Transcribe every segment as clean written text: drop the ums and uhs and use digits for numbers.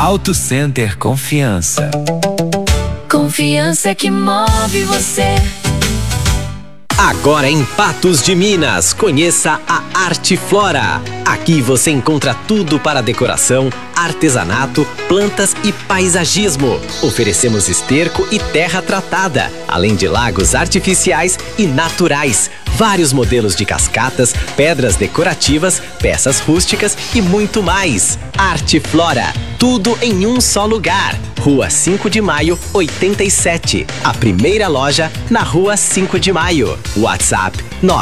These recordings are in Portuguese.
Auto Center Confiança. Confiança que move você. Agora em Patos de Minas, conheça a Arte Flora. Aqui você encontra tudo para decoração, artesanato, plantas e paisagismo. Oferecemos esterco e terra tratada, além de lagos artificiais e naturais. Vários modelos de cascatas, pedras decorativas, peças rústicas e muito mais. Arte Flora, tudo em um só lugar. Rua 5 de Maio, 87. A primeira loja na Rua 5 de Maio. WhatsApp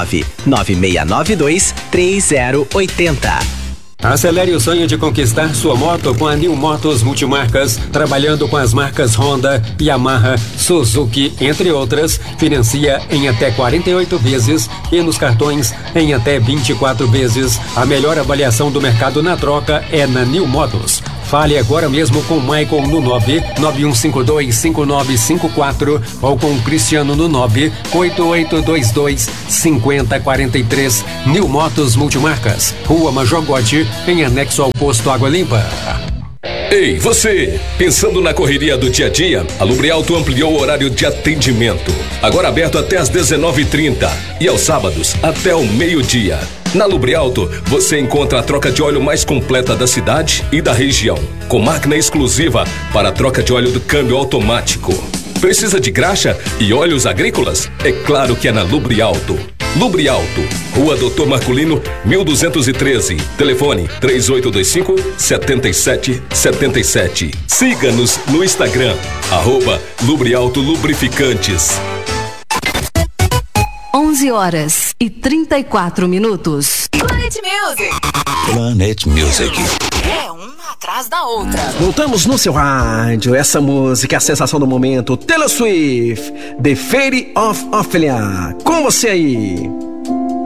996923080. Acelere o sonho de conquistar sua moto com a New Motos Multimarcas, trabalhando com as marcas Honda, Yamaha, Suzuki, entre outras. Financia em até 48 vezes e nos cartões em até 24 vezes. A melhor avaliação do mercado na troca é na New Motos. Fale agora mesmo com o Michael no 991525954 ou com o Cristiano no 988225043. New Motos Multimarcas, Rua Major Gotti, em anexo ao posto Água Limpa. Ei, você! Pensando na correria do dia a dia, a Lubrialto ampliou o horário de atendimento. Agora aberto até às 19h30 e aos sábados até o meio-dia. Na Lubrialto, você encontra a troca de óleo mais completa da cidade e da região, com máquina exclusiva para a troca de óleo do câmbio automático. Precisa de graxa e óleos agrícolas? É claro que é na Lubrialto. Lubrialto, Rua Doutor Marculino, 1213. Telefone 3825-7777. Siga-nos no Instagram, @Lubrialto Lubrificantes. 11h34. Planet Music. Planet Music. É uma atrás da outra. Voltamos no seu rádio. Essa música é a sensação do momento. Taylor Swift, The Fate of Ophelia. Com você aí.